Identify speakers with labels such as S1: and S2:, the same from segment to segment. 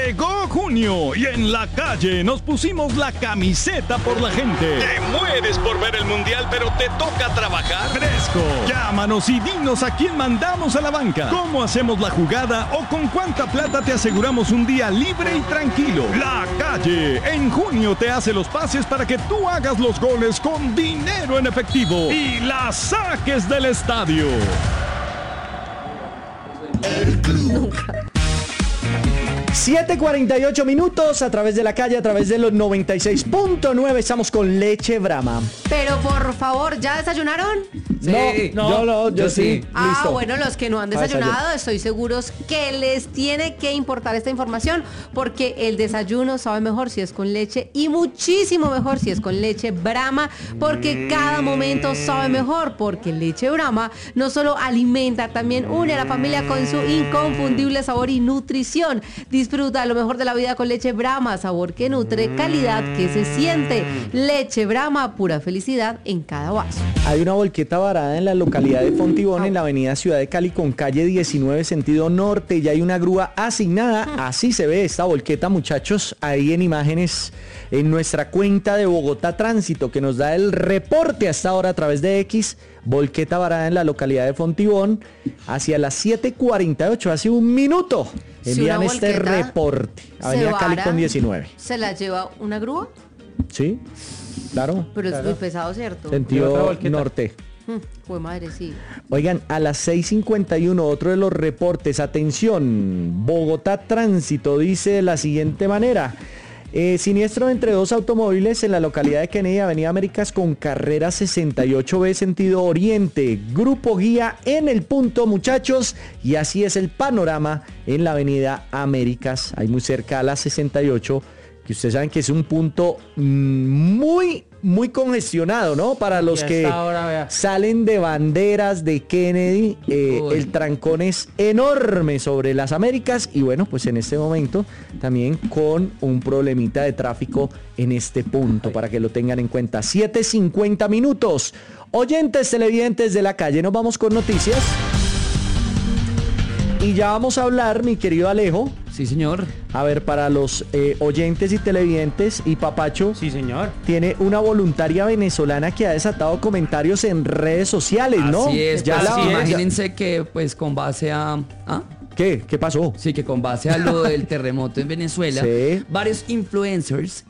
S1: Llegó junio y en la calle nos pusimos la camiseta por la gente.
S2: Te mueres por ver el mundial, pero te toca trabajar.
S1: Fresco. Llámanos y dinos a quién mandamos a la banca, cómo hacemos la jugada o con cuánta plata te aseguramos un día libre y tranquilo. La calle en junio te hace los pases para que tú hagas los goles con dinero en efectivo y la saques del estadio.
S3: El club.
S4: 7:48 minutos a través de la calle, a través de los 96.9. Estamos con Leche Brahma.
S5: Pero por favor, ¿ya desayunaron?
S4: Sí, yo sí.
S5: Ah,
S4: Listo.
S5: bueno, los que no han desayunado, estoy seguros que les tiene que importar esta información, porque el desayuno sabe mejor si es con leche y muchísimo mejor si es con leche Brahma, porque cada momento sabe mejor, porque leche Brahma no solo alimenta, también une a la familia con su inconfundible sabor y nutrición. Disfruta lo mejor de la vida con leche Brahma, sabor que nutre, calidad que se siente. Leche Brahma, pura felicidad en cada vaso.
S4: Hay una volqueta varada en la localidad de Fontibón, en la avenida Ciudad de Cali, con calle 19, sentido norte. Ya hay una grúa asignada. Así se ve esta volqueta, muchachos, ahí en imágenes en nuestra cuenta de Bogotá Tránsito, que nos da el reporte hasta ahora a través de X. Volqueta varada en la localidad de Fontibón, hacia las 7:48, hace un minuto. Envían este reporte. Avenida Cali con 19.
S5: ¿Se la lleva una grúa?
S4: Sí, claro.
S5: Pero es muy pesado, ¿cierto?
S4: Sentido norte.
S5: Pues madre, sí.
S4: Oigan, a las 6:51, otro de los reportes. Atención, Bogotá Tránsito dice de la siguiente manera. Siniestro entre dos automóviles en la localidad de Kennedy, Avenida Américas con carrera 68B sentido oriente. Grupo guía en el punto, muchachos. Y así es el panorama en la Avenida Américas, ahí muy cerca a la 68, que ustedes saben que es un punto muy congestionado, ¿no? Para los que salen de Banderas, de Kennedy, el trancón es enorme sobre las Américas y bueno, pues en este momento también con un problemita de tráfico en este punto, para que lo tengan en cuenta. 7:50 minutos. Oyentes televidentes de la calle, nos vamos con noticias. Y ya vamos a hablar, mi querido Alejo.
S6: Sí, señor.
S4: A ver, para los oyentes y televidentes, y Papacho.
S7: Sí, señor.
S4: Tiene una voluntaria venezolana que ha desatado comentarios en redes sociales, ¿no?
S6: Así es,
S4: ya
S6: pues, imagínense que pues con base a...
S4: ¿Qué pasó?
S6: Sí, que con base a lo del terremoto en Venezuela,
S4: sí,
S6: varios influencers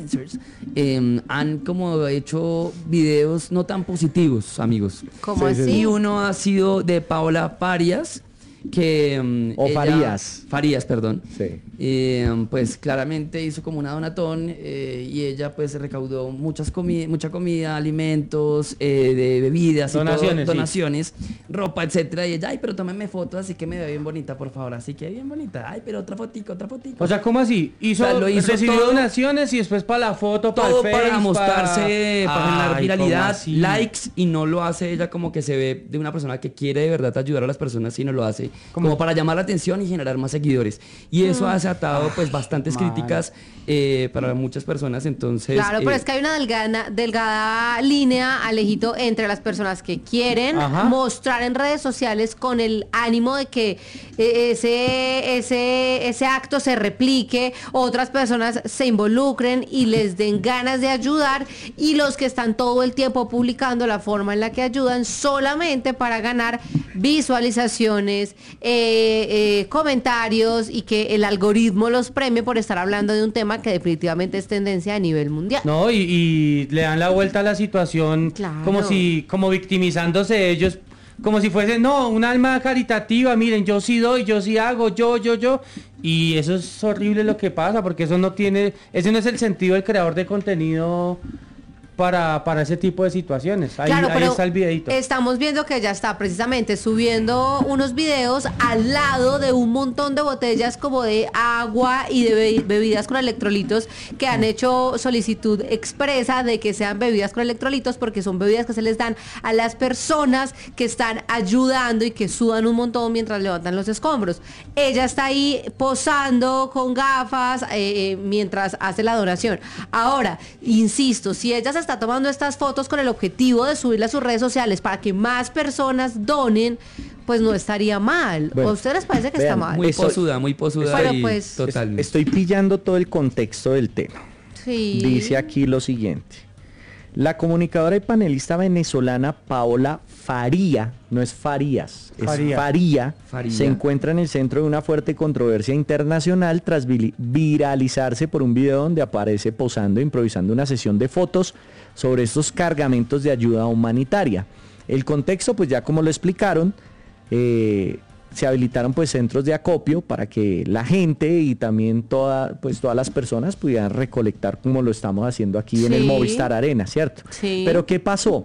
S6: han como hecho videos no tan positivos, amigos.
S5: ¿Cómo así?
S6: Y uno ha sido de Paola Farias, que Farías, perdón.
S4: Sí.
S6: Pues claramente hizo como una donatón y ella pues recaudó mucha comida, alimentos, de bebidas, donaciones, ropa, etcétera. Y ella, ay, pero tómenme fotos así que me veo bien bonita, por favor. Así que bien bonita. Ay, pero otra fotico.
S7: O sea, ¿cómo así? Recibió todo, donaciones y después para la foto, para
S6: todo
S7: el Face,
S6: para mostrarse, para generar viralidad, likes, y no lo hace ella como que se ve de una persona que quiere de verdad ayudar a las personas, sino lo hace como para llamar la atención y generar más seguidores. Y eso ha desatado pues bastantes críticas para muchas personas. Entonces,
S5: claro, pero es que hay una delgada línea, Alejito, entre las personas que quieren mostrar en redes sociales con el ánimo de que ese acto se replique, otras personas se involucren y les den ganas de ayudar, y los que están todo el tiempo publicando la forma en la que ayudan solamente para ganar visualizaciones, comentarios, y que el algoritmo los premie por estar hablando de un tema que definitivamente es tendencia a nivel mundial.
S7: No, y le dan la vuelta a la situación, claro, como victimizándose ellos, como si fuese, no, un alma caritativa, miren, yo sí doy, yo sí hago, yo, y eso es horrible lo que pasa, porque ese no es el sentido del creador de contenido para ese tipo de situaciones. Ahí está el videito.
S5: Estamos viendo que ella está precisamente subiendo unos videos al lado de un montón de botellas como de agua y de bebidas con electrolitos, que han hecho solicitud expresa de que sean bebidas con electrolitos, porque son bebidas que se les dan a las personas que están ayudando y que sudan un montón mientras levantan los escombros. Ella está ahí posando con gafas mientras hace la donación. Ahora, insisto, si ella se está tomando estas fotos con el objetivo de subirlas a sus redes sociales para que más personas donen, pues no estaría mal.
S4: Bueno,
S5: ¿O a ustedes les parece que está mal?
S6: Muy posuda
S5: Pero
S6: y
S5: pues,
S6: totalmente.
S4: Estoy pillando todo el contexto del tema.
S5: Sí.
S4: Dice aquí lo siguiente. La comunicadora y panelista venezolana Paola Faría, no es Farías, es Faría, se encuentra en el centro de una fuerte controversia internacional tras viralizarse por un video donde aparece posando e improvisando una sesión de fotos sobre estos cargamentos de ayuda humanitaria. El contexto, pues ya como lo explicaron, se habilitaron pues centros de acopio para que la gente y también todas las personas pudieran recolectar como lo estamos haciendo aquí en el Movistar Arena, ¿cierto?
S5: Sí.
S4: Pero ¿qué pasó?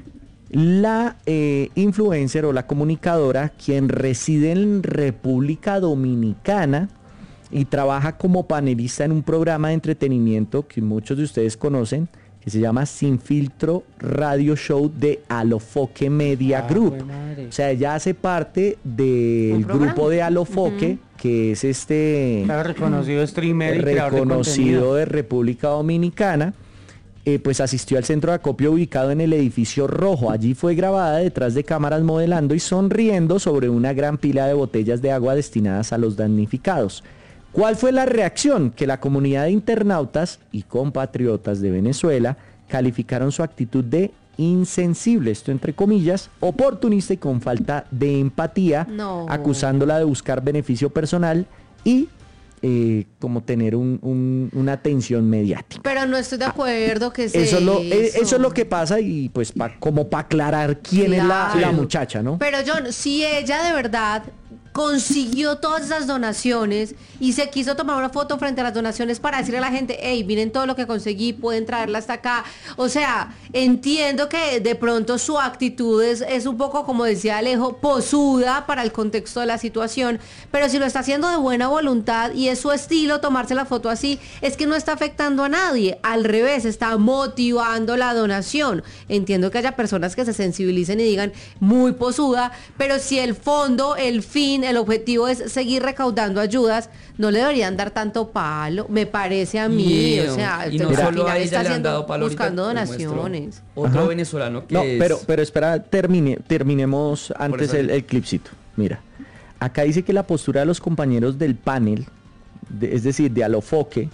S4: La influencer o la comunicadora, quien reside en República Dominicana y trabaja como panelista en un programa de entretenimiento que muchos de ustedes conocen, que se llama Sin Filtro Radio Show de Alofoque Media Group. O sea, ella hace parte del grupo de Alofoque, que es
S7: reconocido streamer y creador de
S4: reconocido de República Dominicana. Pues asistió al centro de acopio ubicado en el edificio rojo. Allí fue grabada detrás de cámaras modelando y sonriendo sobre una gran pila de botellas de agua destinadas a los damnificados. ¿Cuál fue la reacción? Que la comunidad de internautas y compatriotas de Venezuela calificaron su actitud de insensible, esto entre comillas, oportunista y con falta de empatía, acusándola de buscar beneficio personal y como tener una atención mediática.
S5: Pero no estoy de acuerdo que
S4: eso es lo que pasa y pues como para aclarar quién es la muchacha, ¿no?
S5: Pero John, si ella de verdad consiguió todas esas donaciones y se quiso tomar una foto frente a las donaciones para decirle a la gente, hey, miren todo lo que conseguí, pueden traerla hasta acá. O sea, entiendo que de pronto su actitud es un poco, como decía Alejo, posuda para el contexto de la situación, pero si lo está haciendo de buena voluntad y es su estilo tomarse la foto así, es que no está afectando a nadie, al revés, está motivando la donación. Entiendo que haya personas que se sensibilicen y digan, muy posuda, pero si el fondo, el fin, el objetivo es seguir recaudando ayudas, no le deberían dar tanto palo, me parece a mí. O sea,
S6: y no solo a ella le han dado palo,
S5: buscando donaciones.
S6: Otro venezolano que
S4: pero espera, terminemos antes el clipcito. Mira, acá dice que la postura de los compañeros del panel, es decir, de Alofoque,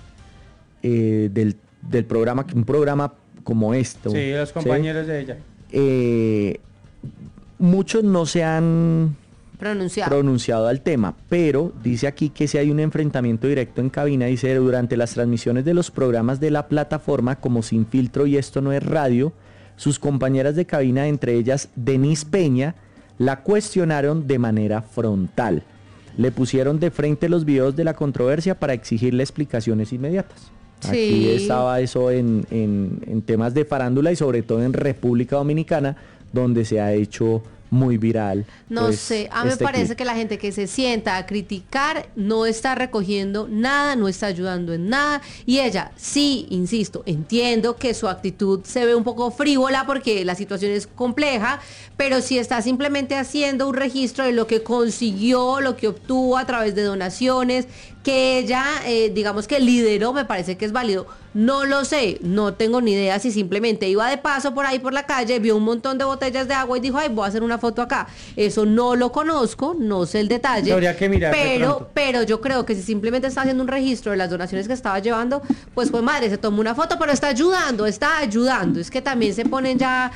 S4: del programa, un programa como esto.
S7: Sí, los compañeros de ella.
S4: Muchos no se han
S5: pronunciado
S4: al tema, pero dice aquí que si hay un enfrentamiento directo en cabina, dice, durante las transmisiones de los programas de la plataforma como Sin Filtro y Esto No Es Radio, sus compañeras de cabina, entre ellas Denise Peña, la cuestionaron de manera frontal. Le pusieron de frente los videos de la controversia para exigirle explicaciones inmediatas.
S5: Sí.
S4: Aquí estaba eso en temas de farándula y sobre todo en República Dominicana, donde se ha hecho muy viral.
S5: No pues, sé, a mí me parece que la gente que se sienta a criticar no está recogiendo nada, no está ayudando en nada. Y ella, sí, insisto, entiendo que su actitud se ve un poco frívola porque la situación es compleja, pero si está simplemente haciendo un registro de lo que consiguió, lo que obtuvo a través de donaciones, que ella, digamos que lideró, me parece que es válido. No lo sé, no tengo ni idea si simplemente iba de paso por ahí por la calle, vio un montón de botellas de agua y dijo, ay, voy a hacer una foto acá. Eso no lo conozco, no sé el detalle.
S7: Habría que mirar
S5: pero yo creo que si simplemente está haciendo un registro de las donaciones que estaba llevando, pues madre, se tomó una foto, pero está ayudando. Es que también se ponen ya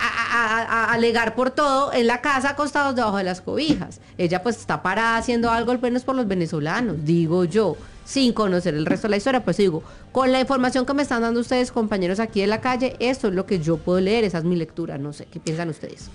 S5: a alegar por todo en la casa acostados debajo de las cobijas. Ella pues está parada haciendo algo al menos por los venezolanos, digo yo, sin conocer el resto de la historia. Pues digo, con la información que me están dando ustedes, compañeros, aquí en la calle, esto es lo que yo puedo leer, esa es mi lectura, no sé, ¿qué piensan ustedes?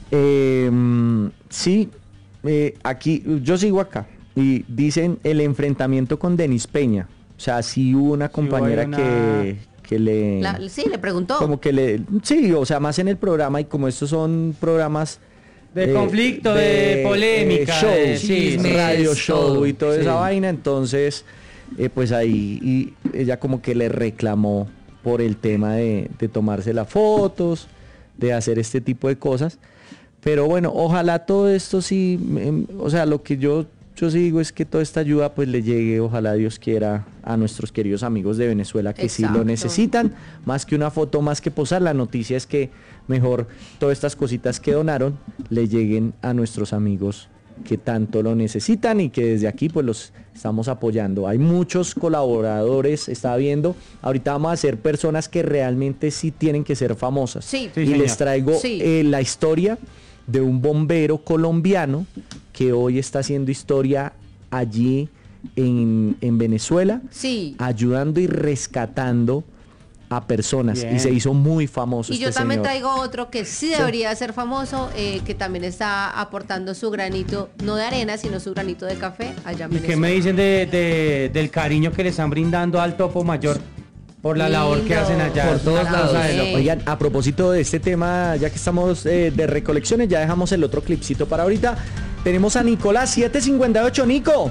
S4: Sí, aquí, yo sigo acá, y dicen el enfrentamiento con Denise Peña, o sea, sí hubo una compañera que le...
S5: sí, le preguntó.
S4: Como que o sea, más en el programa, y como estos son programas...
S7: De conflicto, de polémica,
S4: show,
S7: chismes,
S4: radio show y toda
S7: sí.
S4: esa vaina, entonces... pues ahí y ella como que le reclamó por el tema de tomarse las fotos, de hacer este tipo de cosas. Pero bueno, ojalá todo esto sí, o sea, lo que yo sí digo es que toda esta ayuda pues le llegue, ojalá Dios quiera, a nuestros queridos amigos de Venezuela que
S5: Exacto.
S4: sí lo necesitan, más que una foto, más que posar. La noticia es que mejor todas estas cositas que donaron le lleguen a nuestros amigos que tanto lo necesitan y que desde aquí pues los estamos apoyando. Hay muchos colaboradores, estaba viendo, ahorita vamos a hacer personas que realmente sí tienen que ser famosas.
S5: Sí.
S4: Y les traigo la historia de un bombero colombiano que hoy está haciendo historia allí en Venezuela, ayudando y rescatando a personas. Bien. Y se hizo muy famoso.
S5: Y yo también traigo otro que sí debería ser famoso, que también está aportando su granito, no de arena, sino su granito de café allá en Venezuela.
S7: ¿Y qué me dicen del cariño que le están brindando al Topo Mayor? Por la labor que hacen allá.
S4: Por todos lados. Oigan, a propósito de este tema, ya que estamos de recolecciones, ya dejamos el otro clipcito para ahorita. Tenemos a Nicolás, 758, Nico.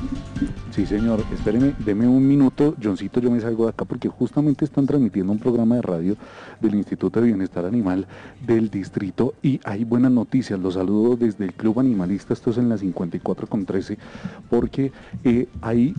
S3: Sí, señor, espéreme, deme un minuto, Johncito, yo me salgo de acá porque justamente están transmitiendo un programa de radio del Instituto de Bienestar Animal del distrito y hay buenas noticias. Los saludo desde el Club Animalista, esto es en la 54,13, porque hay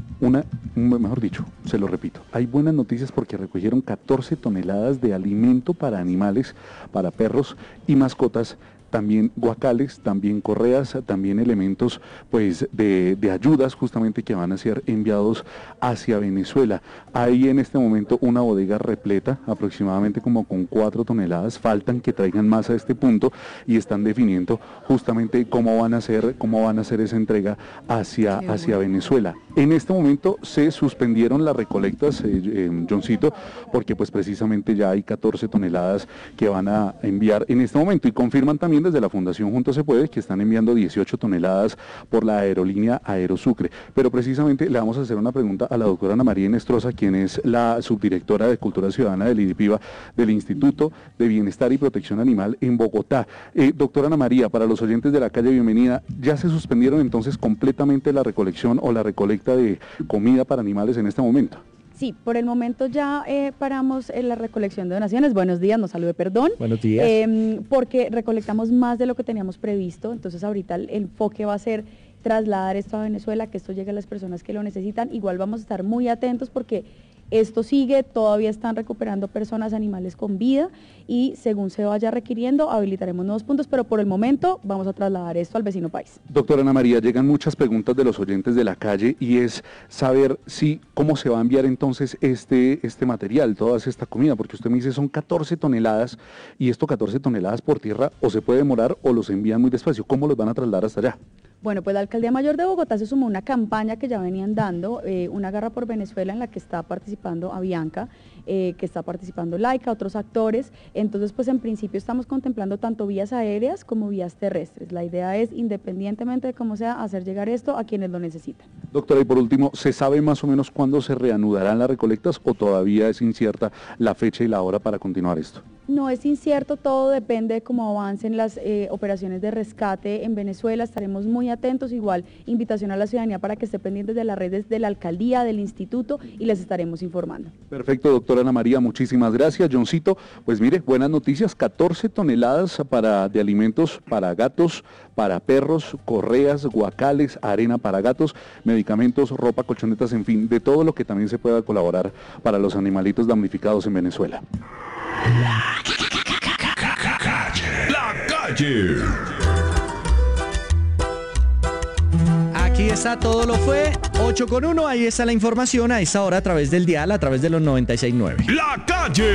S3: mejor dicho, se lo repito, hay buenas noticias porque recogieron 14 toneladas de alimento para animales, para perros y mascotas, también guacales, también correas, también elementos pues de ayudas justamente que van a ser enviados hacia Venezuela. Hay en este momento una bodega repleta, aproximadamente como con 4 toneladas, faltan que traigan más a este punto y están definiendo justamente cómo van a hacer esa entrega hacia Venezuela. En este momento se suspendieron las recolectas, Johncito, porque pues precisamente ya hay 14 toneladas que van a enviar en este momento y confirman también desde la Fundación Juntos Se Puede que están enviando 18 toneladas por la aerolínea Aerosucre. Pero precisamente le vamos a hacer una pregunta a la doctora Ana María Inestrosa, quien es la subdirectora de Cultura Ciudadana del IDIPIBA, del Instituto de Bienestar y Protección Animal en Bogotá. Doctora Ana María, para los oyentes de La Calle, bienvenida. ¿Ya se suspendieron entonces completamente la recolección o la recolecta de comida para animales en este momento?
S8: Sí, por el momento ya paramos la recolección de donaciones. Buenos días, nos salude, perdón.
S4: Buenos días.
S8: Porque recolectamos más de lo que teníamos previsto, entonces ahorita el enfoque va a ser trasladar esto a Venezuela, que esto llegue a las personas que lo necesitan. Igual vamos a estar muy atentos porque esto sigue, todavía están recuperando personas, animales con vida y según se vaya requiriendo habilitaremos nuevos puntos, pero por el momento vamos a trasladar esto al vecino país.
S3: Doctora Ana María, llegan muchas preguntas de los oyentes de La Calle y es saber cómo se va a enviar entonces este material, toda esta comida, porque usted me dice son 14 toneladas y esto 14 toneladas por tierra o se puede demorar o los envían muy despacio. ¿Cómo los van a trasladar hasta allá?
S8: Bueno, pues la Alcaldía Mayor de Bogotá se sumó a una campaña que ya venían dando, una Garra por Venezuela, en la que está participando Avianca, que está participando Laika, otros actores. Entonces, pues en principio estamos contemplando tanto vías aéreas como vías terrestres. La idea es, independientemente de cómo sea, hacer llegar esto a quienes lo necesitan.
S3: Doctora, y por último, ¿se sabe más o menos cuándo se reanudarán las recolectas o todavía es incierta la fecha y la hora para continuar esto?
S8: No, es incierto, todo depende de cómo avancen las operaciones de rescate en Venezuela, estaremos muy atentos, igual invitación a la ciudadanía para que esté pendientes de las redes de la alcaldía, del instituto y les estaremos informando.
S3: Perfecto, doctora Ana María, muchísimas gracias. Johncito, pues mire, buenas noticias, 14 toneladas de alimentos para gatos, para perros, correas, guacales, arena para gatos, medicamentos, ropa, colchonetas, en fin, de todo lo que también se pueda colaborar para los animalitos damnificados en Venezuela.
S1: La Calle.
S4: Aquí está Todo Lo Fue, 8:01, ahí está la información a esta hora a través del dial, a través de los 96.9.
S1: La Calle.